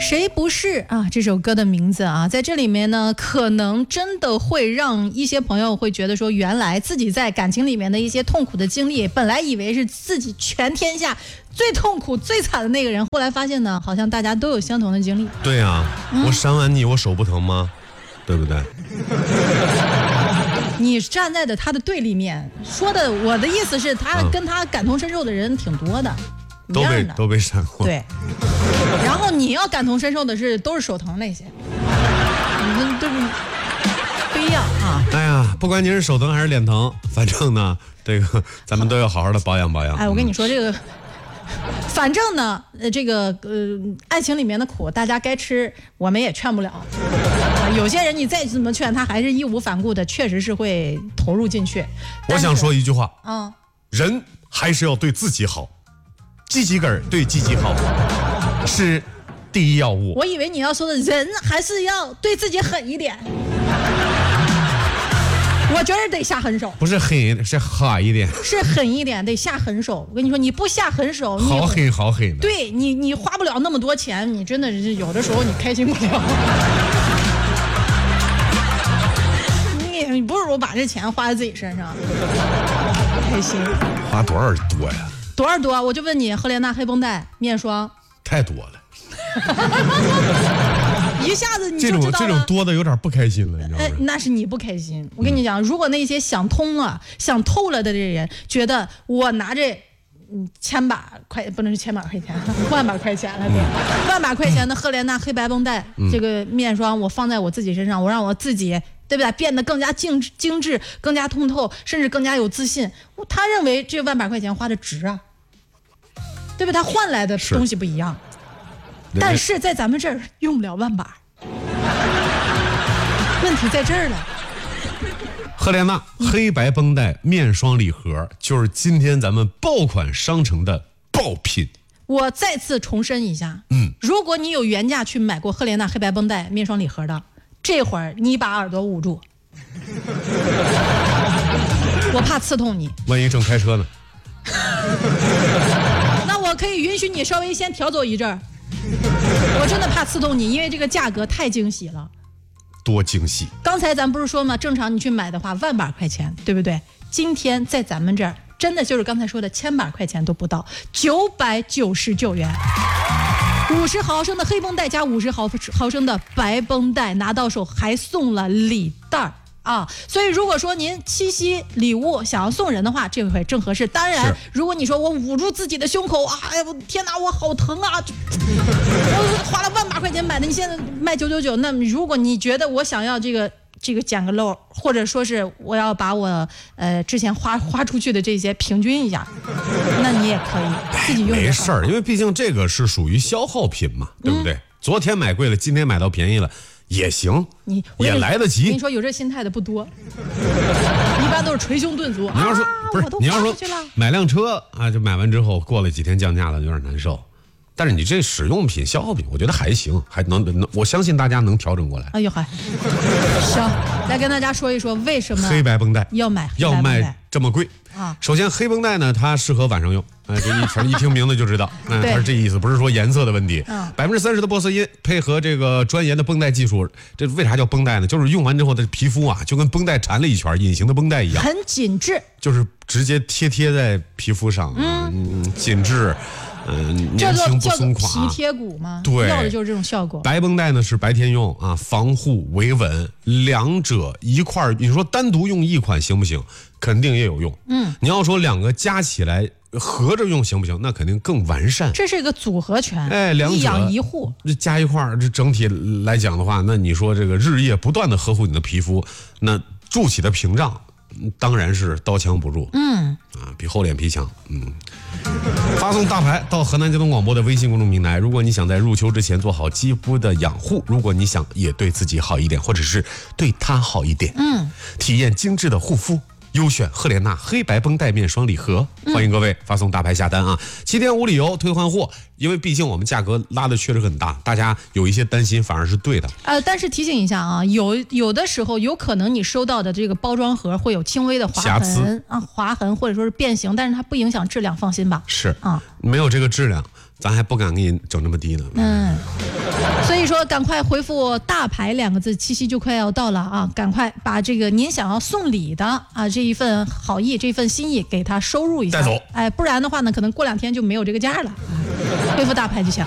谁不是啊？这首歌的名字啊，在这里面呢，可能真的会让一些朋友会觉得说，原来自己在感情里面的一些痛苦的经历，本来以为是自己全天下最痛苦、最惨的那个人，后来发现呢，好像大家都有相同的经历。 对啊，我扇完你，我手不疼吗？对不对？ 你站在他的对立面说的，我的意思是，他跟他感同身受的人挺多的。 都被闪过。 对，然后你要感同身受的是都是手疼那些，你们对不一样啊。 哎呀，不管你是手疼还是脸疼，反正呢，这个咱们都要好好的保养保养。 哎，我跟你说这个，反正呢，这个爱情里面的苦，大家该吃，我们也劝不了。有些人你再怎么劝，他还是义无反顾的，确实是会投入进去。 我想说一句话， 人还是要对自己好。积极个儿对积极好是第一要务。 我以为你要说的人还是要对自己狠一点，我觉得得下狠手。 不是狠，是狠一点， 是狠一点，得下狠手。我跟你说，你不下狠手， 好狠好狠的。 对你花不了那么多钱，你真的是有的时候你开心不了。你不如把这钱花在自己身上，开心。 花多少多呀？ 多少多？我就问你，赫莲娜黑绷带面霜太多了， 一下子你就知道了。 这种多的有点不开心了，你知道吗？ 那是你不开心。我跟你讲，如果那些想通了、想透了的这人，觉得我拿着千把块，不能是千把块钱，万把块钱了，对，万把块钱的赫莲娜黑白绷带这个面霜，我放在我自己身上，我让我自己。对不对？变得更加精致，更加通透，甚至更加有自信。他认为这万把块钱花的值啊，对不对？他换来的东西不一样，但是在咱们这儿用不了万把，问题在这儿了。 赫莲娜黑白绷带面霜礼盒就是今天咱们爆款商城的爆品。 我再次重申一下，如果你有原价去买过赫莲娜黑白绷带面霜礼盒的。这会儿你把耳朵捂住，我怕刺痛你。 万一正开车呢？ 那我可以允许你稍微先调走一阵儿。我真的怕刺痛你，因为这个价格太惊喜了。 多惊喜！刚才咱不是说吗？正常你去买的话，万把块钱，对不对？今天在咱们这儿，真的就是刚才说的千把块钱都不到，999元。50毫升的黑绷带加50毫升的白绷带，拿到手还送了礼袋啊！所以如果说您七夕礼物想要送人的话，这回正合适。当然，如果你说我捂住自己的胸口啊，哎呀，天哪，我好疼啊！我花了万把块钱买的，你现在卖999，那如果你觉得我想要这个捡个漏，或者说是我要把我之前花出去的这些平均一下，那你也可以自己用。 没事儿，因为毕竟这个是属于消耗品嘛，对不对？昨天买贵了，今天买到便宜了也行，也来得及。 我跟你说，有这心态的不多，一般都是捶胸顿足。 你要说不是，你要说买辆车啊，就买完之后过了几天降价了，有点难受。但是你这使用品、消耗品，我觉得还行，还能，我相信大家能调整过来。 哎呦嗨，行，来跟大家说一说为什么黑白绷带要卖这么贵啊？首先，黑绷带呢，它适合晚上用，这一听名字就知道，它是这意思，不是说颜色的问题。30%的玻色因配合这个专研的绷带技术，这为啥叫绷带呢？就是用完之后的皮肤啊，就跟绷带缠了一圈，隐形的绷带一样， 很紧致， 就是直接贴在皮肤上，紧致。年轻不松垮， 皮贴骨吗？ 对， 要的就是这种效果。 白绷带呢是白天用啊，防护维稳，两者一块儿，你说单独用一款行不行？肯定也有用。你要说两个加起来合着用行不行？那肯定更完善。 这是一个组合拳， 两者一养一护， 这加一块儿，这整体来讲的话，那你说这个日夜不断的呵护你的皮肤，那筑起的屏障当然是刀枪不入。比厚脸皮强。发送大牌到河南交通广播的微信公众平台。如果你想在入秋之前做好肌肤的养护，如果你想也对自己好一点，或者是对他好一点，体验精致的护肤，优选赫莲娜黑白绷带面霜礼盒，欢迎各位发送大牌下单啊！7天无理由退换货，因为毕竟我们价格拉的确实很大，大家有一些担心，反而是对的。 但是提醒一下啊，有的时候有可能你收到的这个包装盒会有轻微的划痕或者说是变形，但是它不影响质量，放心吧。 是啊，没有这个质量。 咱还不敢给你整这么低呢。 所以说赶快回复大牌2个字，七夕就快要到了啊，赶快把这个您想要送礼的啊这一份好意，这份心意给他收入一下， 带走。 不然的话呢，可能过2天就没有这个价了。回复大牌就行。